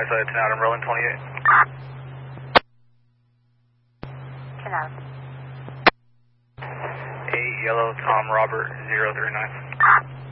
advise 10 out, I'm rolling 28. 10 out. 8 Yellow Tom Robert 039.